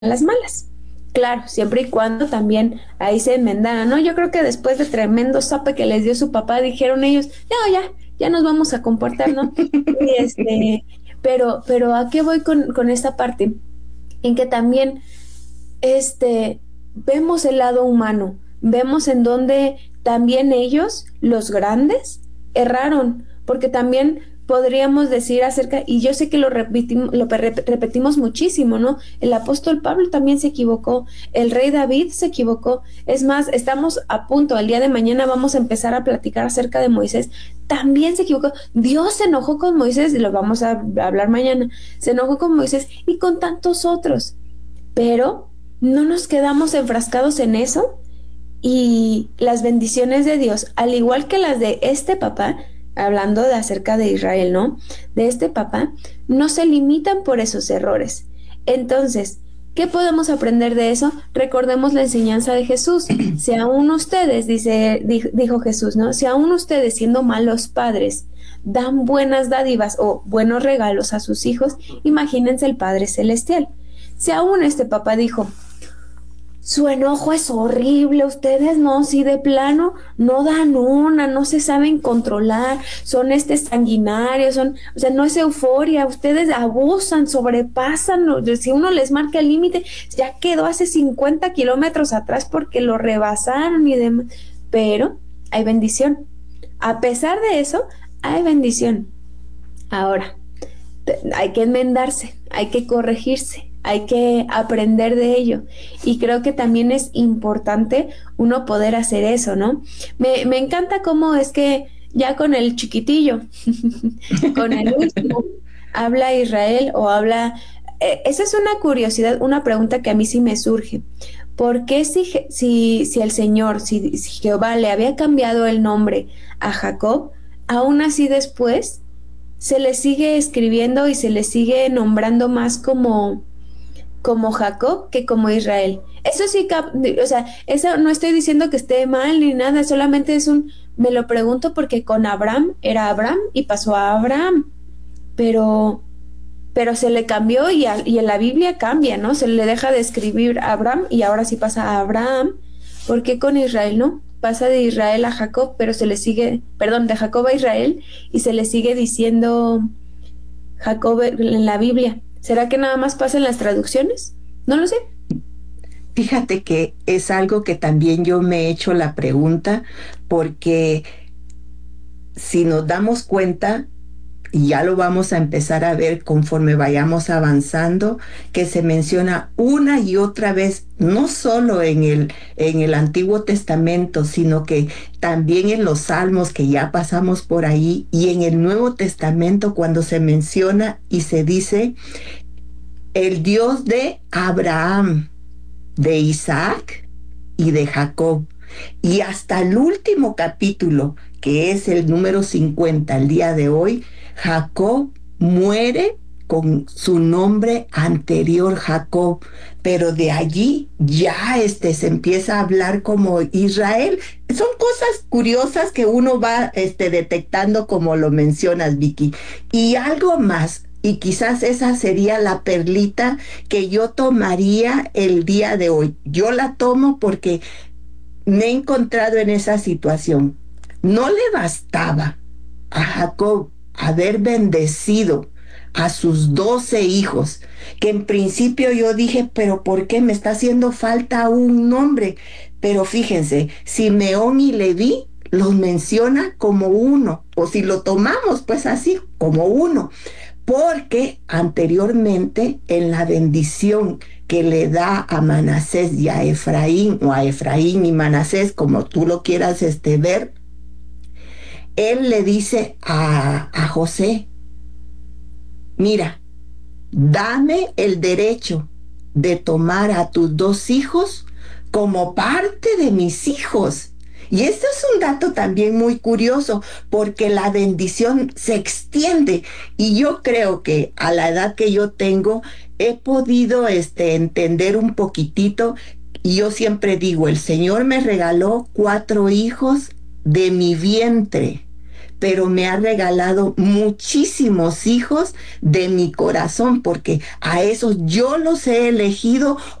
las malas. Claro, siempre y cuando también ahí se enmendaran, ¿no? Yo creo que después de tremendo zape que les dio su papá, dijeron ellos, no, ya nos vamos a comportar, ¿no? Y pero ¿a qué voy con esta parte? En que también vemos el lado humano, vemos en donde también ellos, los grandes, erraron, porque también podríamos decir acerca, y yo sé que repetimos muchísimo, ¿no? El apóstol Pablo también se equivocó, el rey David se equivocó, es más, estamos a punto, el día de mañana vamos a empezar a platicar acerca de Moisés, también se equivocó, Dios se enojó con Moisés, y lo vamos a hablar mañana, se enojó con Moisés y con tantos otros, pero no nos quedamos enfrascados en eso y las bendiciones de Dios, al igual que las de este papá, hablando de acerca de Israel, ¿no? De este papá, no se limitan por esos errores. Entonces, ¿qué podemos aprender de eso? Recordemos la enseñanza de Jesús. Si aún ustedes, dijo Jesús, ¿no? Si aún ustedes, siendo malos padres, dan buenas dádivas o buenos regalos a sus hijos, imagínense el Padre Celestial. Si aún este papá dijo, su enojo es horrible, ustedes no, si de plano no dan una, no se saben controlar, son sanguinarios, o sea, no es euforia, ustedes abusan, sobrepasan, si uno les marca el límite, ya quedó hace 50 kilómetros atrás porque lo rebasaron y demás, pero hay bendición. A pesar de eso, hay bendición. Ahora, hay que enmendarse, hay que corregirse, hay que aprender de ello. Y creo que también es importante uno poder hacer eso, ¿no? Me encanta cómo es que ya con el chiquitillo, con el último, habla Israel o habla... esa es una curiosidad, una pregunta que a mí sí me surge. ¿Por qué si el Señor, si Jehová le había cambiado el nombre a Jacob, aún así después se le sigue escribiendo y se le sigue nombrando más como Jacob que como Israel? Eso sí, o sea, eso no estoy diciendo que esté mal ni nada, solamente me lo pregunto porque con Abraham era Abraham y pasó a Abraham, pero, pero se le cambió y en la Biblia cambia, ¿no? Se le deja de escribir Abraham y ahora sí pasa a Abraham. ¿Por qué con Israel no? Pasa de Israel a Jacob, pero se le sigue, perdón, de Jacob a Israel y se le sigue diciendo Jacob en la Biblia. ¿Será que nada más pasa en las traducciones? No lo sé. Fíjate que es algo que también yo me he hecho la pregunta, porque si nos damos cuenta, y ya lo vamos a empezar a ver conforme vayamos avanzando, que se menciona una y otra vez, no solo en el Antiguo Testamento, sino que también en los Salmos que ya pasamos por ahí, y en el Nuevo Testamento cuando se menciona y se dice el Dios de Abraham, de Isaac y de Jacob. Y hasta el último capítulo, que es el número 50, el día de hoy, Jacob muere con su nombre anterior, Jacob, pero de allí ya se empieza a hablar como Israel. Son cosas curiosas que uno va detectando como lo mencionas, Vicky. Y algo más, y quizás esa sería la perlita que yo tomaría el día de hoy. Yo la tomo porque me he encontrado en esa situación. No le bastaba a Jacob haber bendecido a sus 12 hijos, que en principio yo dije, pero ¿por qué me está haciendo falta un nombre? Pero fíjense, Simeón y Leví los menciona como uno, o si lo tomamos pues así, como uno, porque anteriormente en la bendición que le da a Manasés y a Efraín, o a Efraín y Manasés, como tú lo quieras ver, él le dice a José, mira, dame el derecho de tomar a tus 2 hijos como parte de mis hijos. Y esto es un dato también muy curioso, porque la bendición se extiende. Y yo creo que a la edad que yo tengo, he podido entender un poquitito. Y yo siempre digo, el Señor me regaló 4 hijos de mi vientre, pero me ha regalado muchísimos hijos de mi corazón, porque a esos yo los he elegido